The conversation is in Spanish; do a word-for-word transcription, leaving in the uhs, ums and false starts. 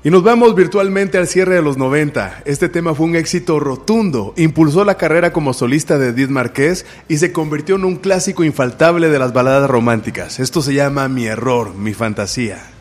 Y nos vamos virtualmente al cierre de los noventa. Este tema fue un éxito rotundo, impulsó la carrera como solista de Edith Márquez y se convirtió en un clásico infaltable de las baladas románticas. Esto se llama Mi error, mi fantasía.